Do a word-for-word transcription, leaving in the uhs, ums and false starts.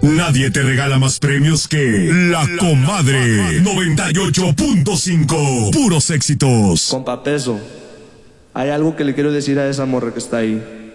Nadie te regala más premios que La Comadre noventa y ocho punto cinco. Puros éxitos. Compa Peso, hay algo que le quiero decir a esa morra que está ahí.